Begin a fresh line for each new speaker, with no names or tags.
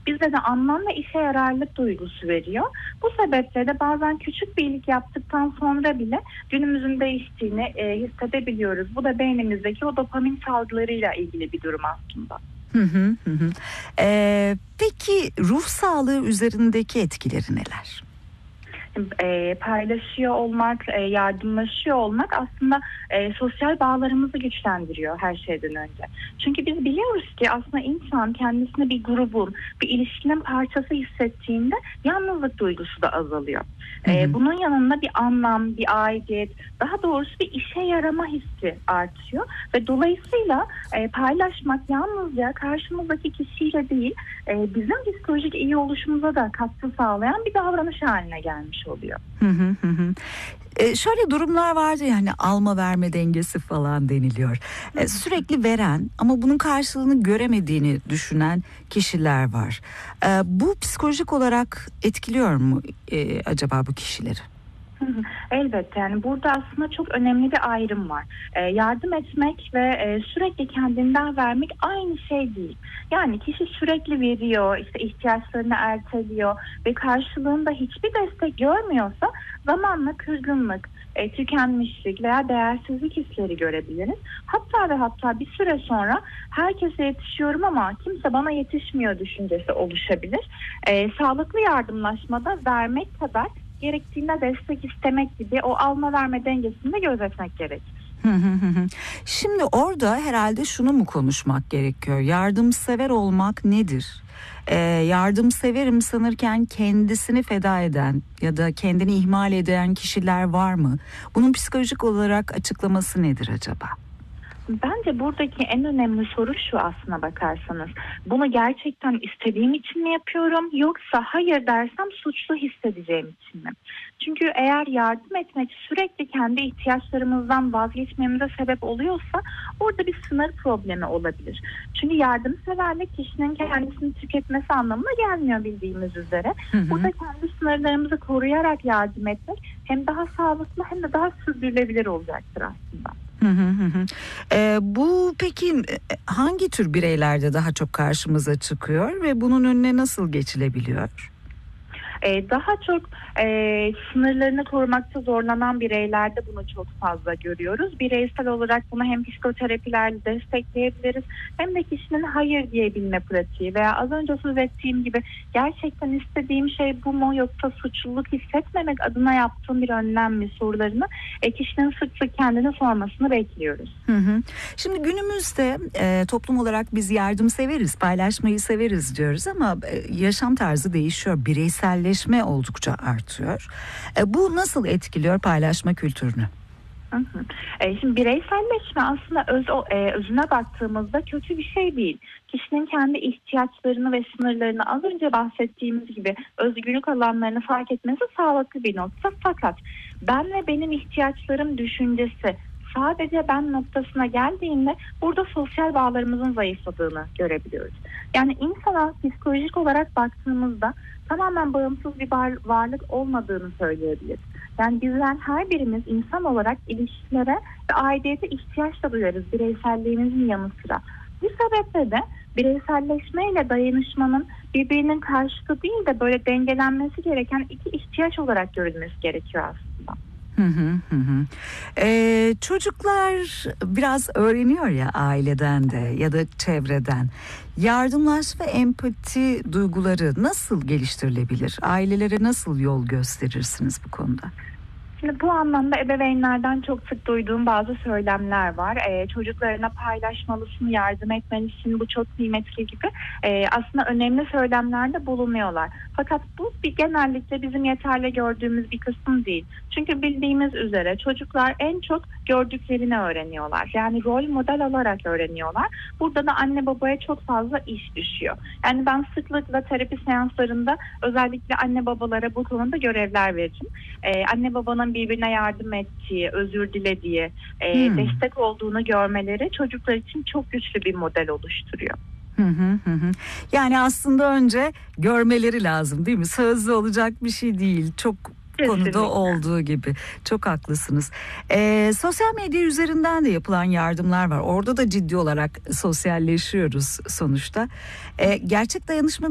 Bize de anlam ve işe yararlık duygusu veriyor. Bu sebeple de bazen küçük bir iyilik yaptıktan sonra bile günümüzün değiştiğini hissedebiliyoruz. Bu da beynimizdeki o dopamin salgılarıyla ilgili bir durum aslında.
Hı hı hı. Hı. Peki ruh sağlığı üzerindeki etkileri neler?
Paylaşıyor olmak, yardımlaşıyor olmak aslında sosyal bağlarımızı güçlendiriyor her şeyden önce. Çünkü biz biliyoruz ki aslında insan kendisini bir grubun, bir ilişkinin parçası hissettiğinde yalnızlık duygusu da azalıyor. Bunun yanında bir anlam, bir aidiyet, daha doğrusu bir işe yarama hissi artıyor ve dolayısıyla paylaşmak yalnızca karşımızdaki kişiyle değil, bizim psikolojik iyi oluşumuza da katkı sağlayan bir davranış haline gelmiş oluyor.
Şöyle durumlar vardı ya, hani alma verme dengesi falan deniliyor. Sürekli veren ama bunun karşılığını göremediğini düşünen kişiler var. Bu psikolojik olarak etkiliyor mu acaba bu kişileri?
Elbette, yani burada aslında çok önemli bir ayrım var. Yardım etmek ve sürekli kendinden vermek aynı şey değil. Yani kişi sürekli veriyor, işte ihtiyaçlarını erteliyor ve karşılığında hiçbir destek görmüyorsa zamanla kırgınlık, tükenmişlik veya değersizlik hisleri görebiliriz. Hatta ve hatta bir süre sonra herkese yetişiyorum ama kimse bana yetişmiyor düşüncesi oluşabilir. Sağlıklı yardımlaşmada vermek kadar gerektiğinde destek istemek gibi o alma verme dengesini de gözetmek gerek.
Şimdi orada herhalde şunu mu konuşmak gerekiyor? Yardımsever olmak nedir? Yardımseverim sanırken kendisini feda eden ya da kendini ihmal eden kişiler var mı? Bunun psikolojik olarak açıklaması nedir acaba?
Bence buradaki en önemli soru şu, aslına bakarsanız. Bunu gerçekten istediğim için mi yapıyorum, yoksa hayır dersem suçlu hissedeceğim için mi? Çünkü eğer yardım etmek sürekli kendi ihtiyaçlarımızdan vazgeçmemize sebep oluyorsa orada bir sınır problemi olabilir. Çünkü yardımseverlik kişinin kendisini tüketmesi anlamına gelmiyor bildiğimiz üzere. Burada kendi sınırlarımızı koruyarak yardım etmek hem daha sağlıklı hem de daha sürdürülebilir olacaktır aslında.
Bu peki hangi tür bireylerde daha çok karşımıza çıkıyor ve bunun önüne nasıl geçilebiliyor?
Daha çok sınırlarını korumakta zorlanan bireylerde bunu çok fazla görüyoruz. Bireysel olarak bunu hem psikoterapilerle destekleyebiliriz hem de kişinin hayır diyebilme pratiği veya az önce söz ettiğim gibi gerçekten istediğim şey bu mu yoksa suçluluk hissetmemek adına yaptığım bir önlem mi sorularını kişinin sık sık kendine sormasını bekliyoruz.
Şimdi günümüzde toplum olarak biz yardımseveriz, paylaşmayı severiz diyoruz ama yaşam tarzı değişiyor, bireyselleşme oldukça artıyor. Bu nasıl etkiliyor paylaşma kültürünü?
Şimdi bireyselleşme aslında özüne baktığımızda kötü bir şey değil. Kişinin kendi ihtiyaçlarını ve sınırlarını az önce bahsettiğimiz gibi özgürlük alanlarını fark etmesi sağlıklı bir nokta. Fakat ben ve benim ihtiyaçlarım düşüncesi sadece ben noktasına geldiğinde burada sosyal bağlarımızın zayıfladığını görebiliyoruz. Yani insana psikolojik olarak baktığımızda tamamen bağımsız bir varlık olmadığını söyleyebiliriz. Yani bizler her birimiz insan olarak ilişkilere ve aidiyete ihtiyaç da duyarız bireyselliğimizin yanı sıra. Bu sebeple de bireyselleşme ile dayanışmanın birbirinin karşıtı değil de böyle dengelenmesi gereken iki ihtiyaç olarak görülmesi gerekiyor aslında.
Çocuklar biraz öğreniyor ya aileden de ya da çevreden. Yardımlaşma ve empati duyguları nasıl geliştirilebilir? Ailelere nasıl yol gösterirsiniz bu konuda?
Şimdi bu anlamda ebeveynlerden çok sık duyduğum bazı söylemler var. Çocuklarına paylaşmalısın, yardım etmelisin, bu çok kıymetli gibi aslında önemli söylemlerde bulunuyorlar. Fakat bu genellikle bizim yeterli gördüğümüz bir kısım değil. Çünkü bildiğimiz üzere çocuklar en çok gördüklerini öğreniyorlar. Yani rol model alarak öğreniyorlar. Burada da anne babaya çok fazla iş düşüyor. Yani ben sıklıkla terapi seanslarında özellikle anne babalara bu konuda görevler veririm. Anne babanın birbirine yardım ettiği, özür dilediği, destek olduğunu görmeleri çocuklar için çok güçlü bir model oluşturuyor.
Yani aslında önce görmeleri lazım değil mi? Sözlü olacak bir şey değil. Çok
Kesinlikle.
konuda olduğu gibi. Çok haklısınız. Sosyal medya üzerinden de yapılan yardımlar var. Orada da ciddi olarak sosyalleşiyoruz sonuçta. Gerçek dayanışma